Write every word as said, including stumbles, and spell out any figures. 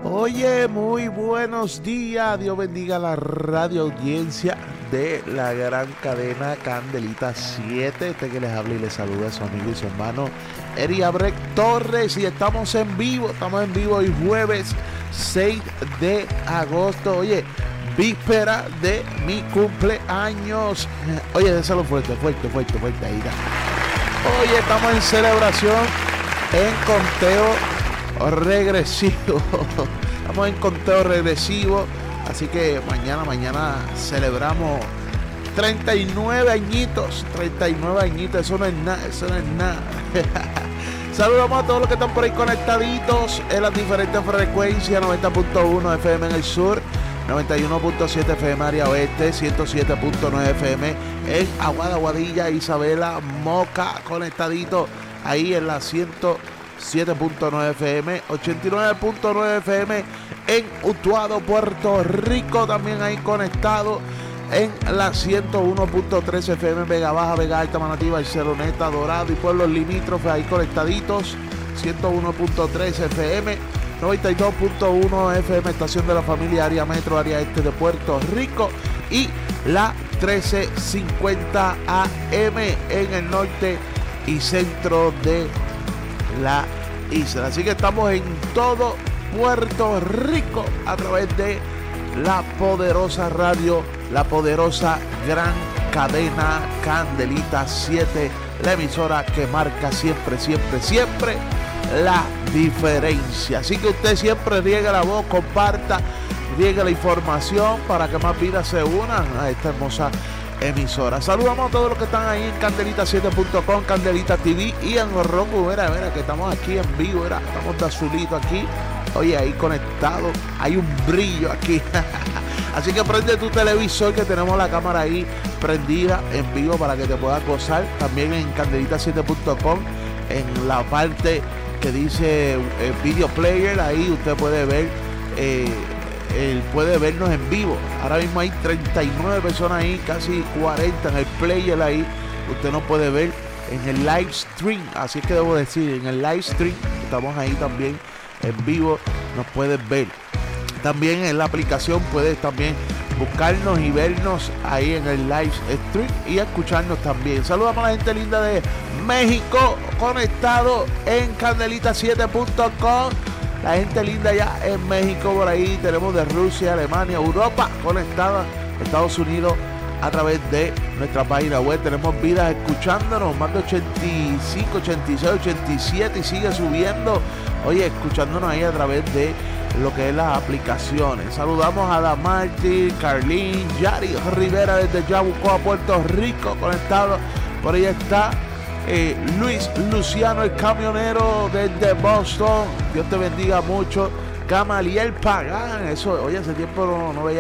Oye, muy buenos días. Dios bendiga la radio audiencia de la gran cadena Candelita siete. Este que les habla y les saluda a su amigo y su hermano Eri Abrek Torres. Y estamos en vivo, estamos en vivo hoy jueves seis de agosto. Oye, víspera de mi cumpleaños. Oye, déselo fuerte, fuerte, fuerte, fuerte. Ahí está. Oye, estamos en celebración, en conteo regresivo. Estamos en conteo regresivo. Así que mañana, mañana celebramos treinta y nueve añitos. treinta y nueve añitos. Eso no es nada, eso no es nada. Saludamos a todos los que están por ahí conectaditos en las diferentes frecuencias. noventa punto uno F M en el sur, noventa y uno punto siete F M área oeste, ciento siete punto nueve F M en Aguada, Guadilla, Isabela, Moca, conectadito ahí en la ciento siete punto nueve F M, ochenta y nueve punto nueve F M en Utuado, Puerto Rico, también ahí conectado en la ciento uno punto tres F M, Vega Baja, Vega Alta, Manatí, Barceloneta, Dorado y pueblos limítrofes ahí conectaditos, ciento uno punto tres F M, noventa y dos punto uno F M, estación de la familia, área metro, área este de Puerto Rico, y la trece cincuenta A M en el norte y centro de la isla. Así que estamos en todo Puerto Rico a través de la poderosa radio, la poderosa gran cadena Candelita siete, la emisora que marca siempre, siempre, siempre la diferencia. Así que usted siempre riegue la voz, comparta, riegue la información para que más vidas se unan a esta hermosa emisora. Saludamos a todos los que están ahí en candelita siete punto com, Candelita T V y en Roku. Mira, mira, que estamos aquí en vivo, mira, estamos de azulito aquí. Oye, ahí conectado, hay un brillo aquí. Así que prende tu televisor, que tenemos la cámara ahí prendida en vivo para que te puedas gozar. También en candelita siete punto com, en la parte que dice eh, video player, ahí usted puede ver eh, Él puede vernos en vivo. Ahora mismo hay treinta y nueve personas ahí, casi cuarenta en el player ahí. Usted nos puede ver en el live stream, así es que debo decir, en el live stream estamos ahí también en vivo, nos puedes ver. También en la aplicación puedes también buscarnos y vernos ahí en el live stream y escucharnos también. Saludamos a la gente linda de México, conectado en candelita siete punto com. La gente linda ya en México, por ahí tenemos de Rusia, Alemania, Europa, conectada, Estados Unidos a través de nuestra página web. Tenemos vidas escuchándonos, más de ochenta y cinco, ochenta y seis, ochenta y siete y sigue subiendo. Oye, escuchándonos ahí a través de lo que es las aplicaciones. Saludamos a Damarty, Carlín, Yari Rivera desde Yabucoa, Puerto Rico, conectado. Por ahí está Eh, Luis Luciano, el camionero desde Boston. Dios te bendiga mucho. Gamaliel Pagán, eso, oye, hace tiempo no, no veía